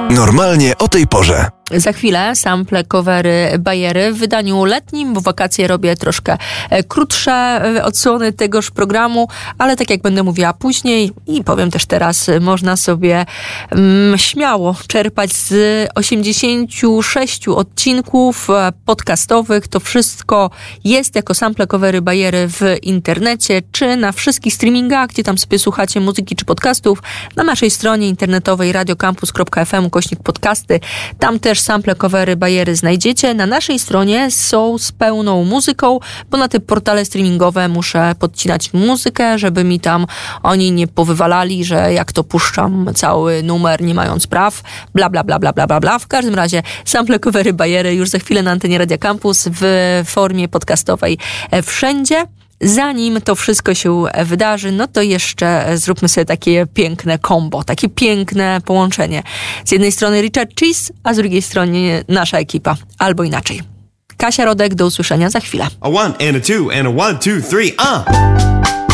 Normalnie o tej porze. Za chwilę sample, covery, bajery w wydaniu letnim, bo wakacje robię troszkę krótsze odsłony tegoż programu, ale tak jak będę mówiła później i powiem też teraz, można sobie śmiało czerpać z 86 odcinków podcastowych. To wszystko jest jako sample, covery, bajery w internecie, czy na wszystkich streamingach, gdzie tam sobie słuchacie muzyki czy podcastów, na naszej stronie internetowej radiocampus.fm/podcasty. Tam też sample, covery, bajery znajdziecie. Na naszej stronie są z pełną muzyką, bo na te portale streamingowe muszę podcinać muzykę, żeby mi tam oni nie powywalali, że jak to puszczam cały numer, nie mając praw, bla, bla, bla, bla, bla, bla, bla. W każdym razie sample, covery, bajery już za chwilę na antenie Radia Campus w formie podcastowej wszędzie. Zanim to wszystko się wydarzy, no to jeszcze zróbmy sobie takie piękne combo, takie piękne połączenie. Z jednej strony Richard Cheese, a z drugiej strony nasza ekipa. Albo inaczej. Kasia Rodek, do usłyszenia za chwilę. A 1 and a 2 and a 1, 2, 3,